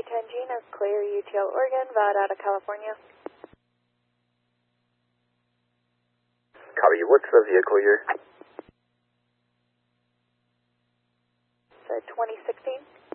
10 Gina, clear UTL Oregon, VOD out of California. Copy. What's the vehicle year? So 2016.